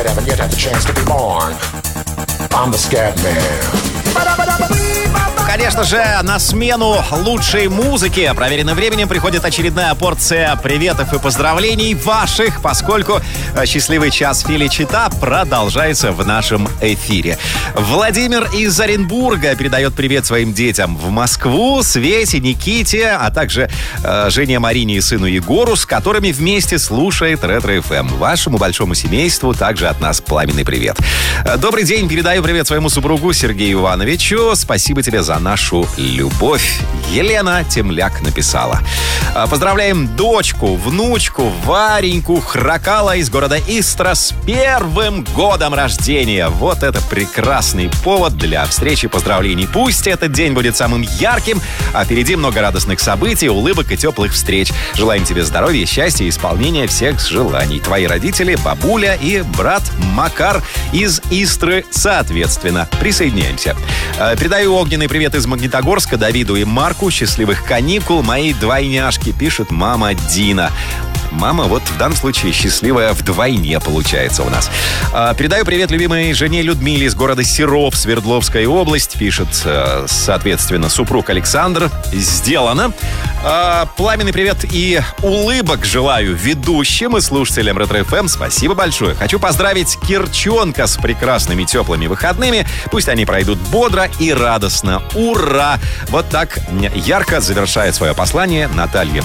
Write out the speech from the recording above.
Haven't yet had the chance to be born. I'm the scat man. Конечно же, на смену лучшей музыки, проверенным временем, приходит очередная порция приветов и поздравлений ваших, поскольку счастливый час Фили Чита продолжается в нашем эфире. Владимир из Оренбурга передает привет своим детям в Москву, Свете, Никите, а также Жене, Марине и сыну Егору, с которыми вместе слушает Ретро-ФМ. Вашему большому семейству также от нас пламенный привет. Добрый день, передаю привет своему супругу Сергею Ивановичу. Спасибо тебе за нашу любовь. Елена Темляк написала. Поздравляем дочку, внучку, Вареньку Хракала из города Истра с 1 годом рождения. Вот это прекрасный повод для встречи поздравлений. Пусть этот день будет самым ярким, а впереди много радостных событий, улыбок и теплых встреч. Желаем тебе здоровья, счастья и исполнения всех желаний. Твои родители, бабуля и брат Макар из Истры, соответственно. Присоединяемся. Передаю огненный привет из Магнитогорска Давиду и Марку. Счастливых каникул моей двойняшки, пишет мама Дина. Мама вот в данном случае счастливая вдвойне получается у нас. Передаю привет любимой жене Людмиле из города Серов, Свердловская область. Пишет, соответственно, супруг Александр. Сделано. Пламенный привет и улыбок желаю ведущим и слушателям Ретро-ФМ. Спасибо большое. Хочу поздравить Кирчонка с прекрасными теплыми выходными. Пусть они пройдут бодро и радостно. Ура! Вот так ярко завершает свое послание Наталья